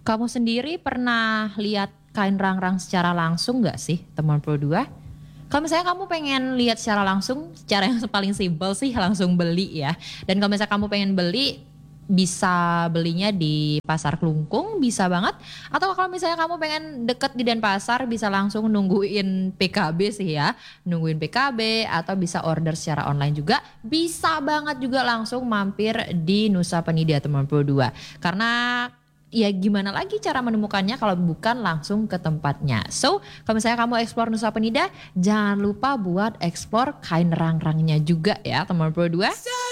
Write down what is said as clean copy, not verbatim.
Kamu sendiri pernah lihat kain rangrang secara langsung nggak sih, teman Pro 2? Kalau misalnya kamu pengen lihat secara langsung, cara yang paling simpel sih langsung beli ya. Dan kalau misalnya kamu pengen beli, bisa belinya di Pasar Kelungkung, bisa banget. Atau kalau misalnya kamu pengen deket di Denpasar, bisa langsung nungguin PKB sih ya. Nungguin PKB atau bisa order secara online juga. Bisa banget juga langsung mampir di Nusa Penida teman Pro 2. Karena ya gimana lagi cara menemukannya kalau bukan langsung ke tempatnya. So, kalau misalnya kamu eksplor Nusa Penida, jangan lupa buat eksplor kain rangrangnya juga ya teman Pro 2.